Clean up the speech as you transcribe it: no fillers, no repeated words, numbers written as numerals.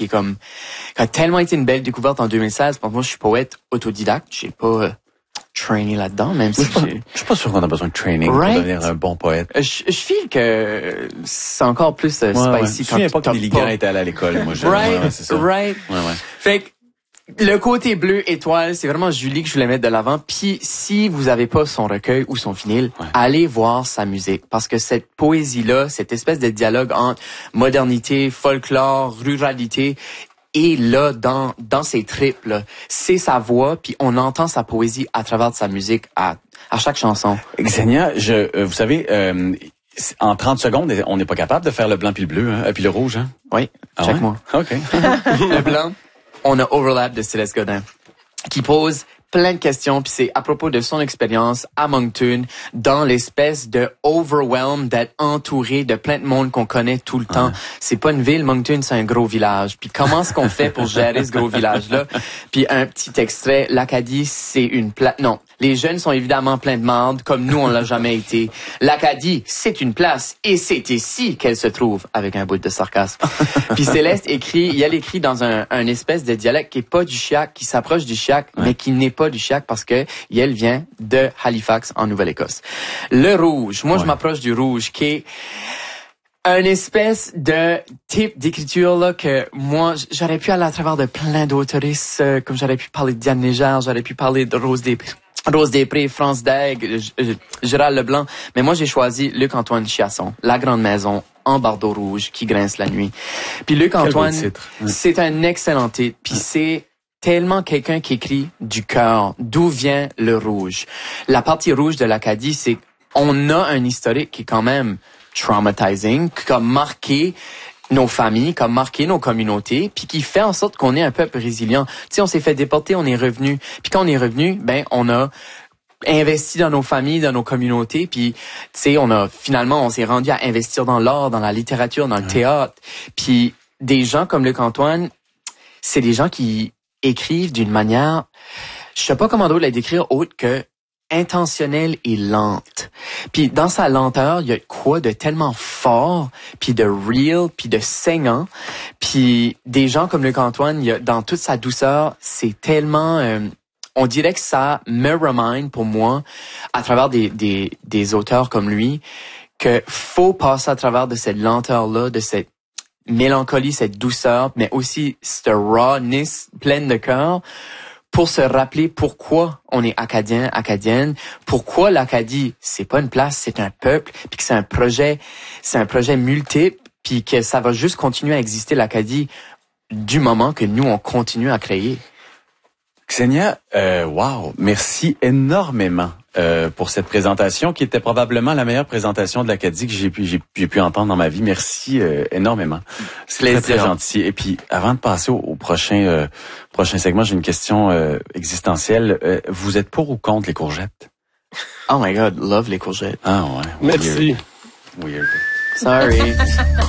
qui a tellement été une belle découverte en 2016. Parce que moi, je suis poète autodidacte. J'ai pas trainé là-dedans, même si je suis pas sûr qu'on a besoin de training pour devenir un bon poète. Je feel que c'est encore plus spicy quand je me souviens pas que les Ligan étaient allés à l'école, moi. C'est ça. Fait que le côté bleu étoile, c'est vraiment Julie que je voulais mettre de l'avant. Puis si vous avez pas son recueil ou son vinyle, allez voir sa musique. Parce que cette poésie-là, cette espèce de dialogue entre modernité, folklore, ruralité, et là, dans ces tripes, là, c'est sa voix, puis on entend sa poésie à travers de sa musique à chaque chanson. Xenia, vous savez, en 30 secondes, on n'est pas capable de faire le blanc puis le bleu, hein, puis le rouge, hein? Oui, check-moi. OK. Le blanc, on a Overlap de Céleste Godin, qui pose plein de questions, puis c'est à propos de son expérience à Moncton, dans l'espèce de overwhelm d'être entouré de plein de monde qu'on connaît tout le temps. C'est pas une ville, Moncton, c'est un gros village. Puis comment est-ce qu'on fait pour gérer ce gros village-là? Puis un petit extrait, l'Acadie, c'est une place... Non, les jeunes sont évidemment pleins de marde, comme nous, on l'a jamais été. L'Acadie, c'est une place, et c'est ici qu'elle se trouve, avec un bout de sarcasme. Puis Céleste elle écrit dans un espèce de dialecte qui est pas du chiac, qui s'approche du chiac, mais qui n'est pas du chiac parce que elle vient de Halifax en Nouvelle-Écosse. Le rouge, moi je m'approche du rouge qui est un espèce de type d'écriture là que moi j'aurais pu aller à travers de plein d'autoristes, comme j'aurais pu parler de Diane Légère, j'aurais pu parler de Rose Després, France Daigle, Gérald Leblanc, mais moi j'ai choisi Luc-Antoine Chiasson, La Grande Maison en bardeau rouge qui grince la nuit. Puis Luc-Antoine, c'est un excellent titre, puis c'est tellement quelqu'un qui écrit du cœur. D'où vient le rouge? La partie rouge de l'Acadie, c'est on a un historique qui est quand même traumatizing, qui a marqué nos familles, qui a marqué nos communautés, puis qui fait en sorte qu'on est un peuple résilient. Tu sais, on s'est fait déporter, on est revenu. Puis quand on est revenu, on a investi dans nos familles, dans nos communautés, puis tu sais, on s'est rendu à investir dans l'art, dans la littérature, dans le théâtre. Puis des gens comme Luc-Antoine, c'est des gens qui écrivent d'une manière, je sais pas comment d'autre la décrire autre que intentionnelle et lente. Puis dans sa lenteur, il y a quoi de tellement fort, puis de real, puis de saignant. Puis des gens comme Luc-Antoine, dans toute sa douceur, c'est tellement... on dirait que ça me remind pour moi, à travers des auteurs comme lui, que faut passer à travers de cette lenteur-là, de cette mélancolie, cette douceur, mais aussi cette rawness pleine de cœur pour se rappeler pourquoi on est acadien, acadienne, pourquoi l'Acadie, c'est pas une place, c'est un peuple, puis que c'est un projet multiple, puis que ça va juste continuer à exister l'Acadie du moment que nous on continue à créer. Xenia, wow, merci énormément pour cette présentation qui était probablement la meilleure présentation de l'Acadie que j'ai pu entendre dans ma vie. Merci énormément. C'est très, très gentil. Et puis, avant de passer au prochain segment, j'ai une question existentielle. Vous êtes pour ou contre les courgettes? Oh my God, love les courgettes. Ah ouais. Merci. Weird. Sorry.